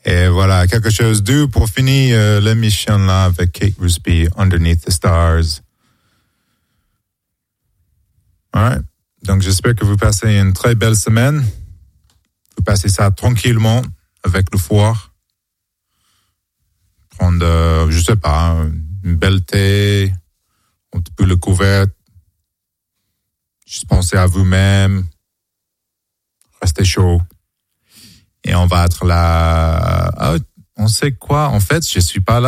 Et voilà, quelque chose de pour finir l'émission là avec Kate Rusby, Underneath the Stars. Alright. Donc, j'espère que vous passez une très belle semaine. Vous passez ça tranquillement avec le foire. Prendre, je sais pas, une belle thé, un petit peu le couvert. Juste pensez à vous-même. Restez chaud. Et on va être là. Ah, on sait quoi? En fait, je suis pas là.